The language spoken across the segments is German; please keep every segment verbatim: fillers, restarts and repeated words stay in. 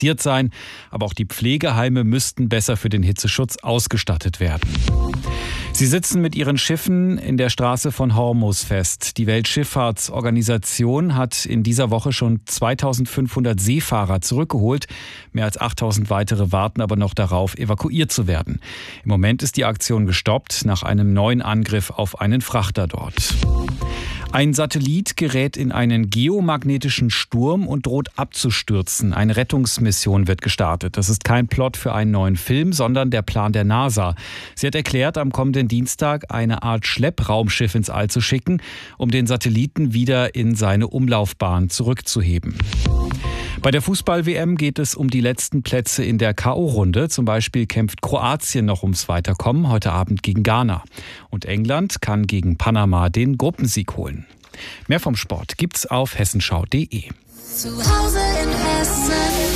existiert sein. Aber auch die Pflegeheime müssten besser für den Hitzeschutz ausgestattet werden. Sie sitzen mit ihren Schiffen in der Straße von Hormuz fest. Die Weltschifffahrtsorganisation hat in dieser Woche schon zweitausendfünfhundert Seefahrer zurückgeholt. Mehr als achttausend weitere warten aber noch darauf, evakuiert zu werden. Im Moment ist die Aktion gestoppt nach einem neuen Angriff auf einen Frachter dort. Ein Satellit gerät in einen geomagnetischen Sturm und droht abzustürzen. Eine Rettungsmission wird gestartet. Das ist kein Plot für einen neuen Film, sondern der Plan der NASA. Sie hat erklärt, am kommenden Dienstag eine Art Schleppraumschiff ins All zu schicken, um den Satelliten wieder in seine Umlaufbahn zurückzuheben. Bei der Fußball-W M geht es um die letzten Plätze in der K O-Runde. Zum Beispiel kämpft Kroatien noch ums Weiterkommen, heute Abend gegen Ghana. Und England kann gegen Panama den Gruppensieg holen. Mehr vom Sport gibt's auf hessenschau punkt de. Zu Hause in Hessen.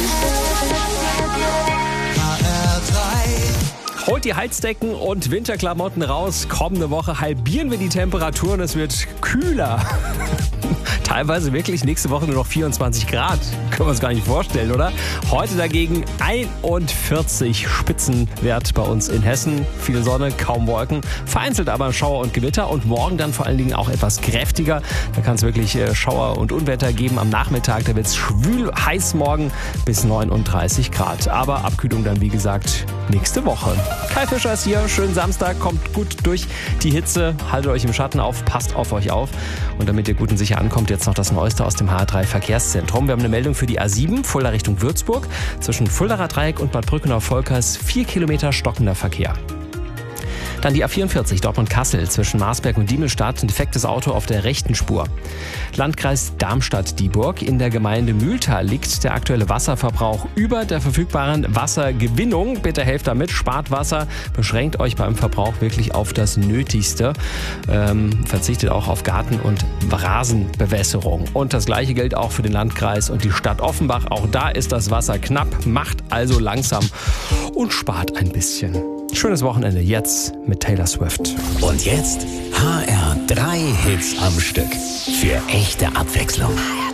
Holt die Heizdecken und Winterklamotten raus. Kommende Woche halbieren wir die Temperatur und es wird kühler. Teilweise wirklich nächste Woche nur noch vierundzwanzig Grad. Können wir uns gar nicht vorstellen, oder? Heute dagegen einundvierzig Spitzenwert bei uns in Hessen. Viel Sonne, kaum Wolken. Vereinzelt aber Schauer und Gewitter. Und morgen dann vor allen Dingen auch etwas kräftiger. Da kann es wirklich Schauer und Unwetter geben. Am Nachmittag, da wird es schwül heiß morgen bis neununddreißig Grad. Aber Abkühlung dann, wie gesagt, nächste Woche. Kai Fischer ist hier. Schönen Samstag. Kommt gut durch die Hitze. Haltet euch im Schatten auf. Passt auf euch auf. Und damit ihr gut und sicher ankommt, jetzt noch das Neueste aus dem H drei Verkehrszentrum. Wir haben eine Meldung für die A sieben, Fulda Richtung Würzburg. Zwischen Fuldaer Dreieck und Bad Brückenau-Volkers vier Kilometer stockender Verkehr. Dann die A vierundvierzig Dortmund-Kassel zwischen Marsberg und Diemelstadt. Ein defektes Auto auf der rechten Spur. Landkreis Darmstadt-Dieburg. In der Gemeinde Mühltal liegt der aktuelle Wasserverbrauch über der verfügbaren Wassergewinnung. Bitte helft damit, spart Wasser, beschränkt euch beim Verbrauch wirklich auf das Nötigste. Ähm, verzichtet auch auf Garten- und Rasenbewässerung. Und das Gleiche gilt auch für den Landkreis und die Stadt Offenbach. Auch da ist das Wasser knapp. Macht also langsam und spart ein bisschen. Schönes Wochenende jetzt mit Taylor Swift. Und jetzt H R drei Hits am Stück. Für echte Abwechslung. H R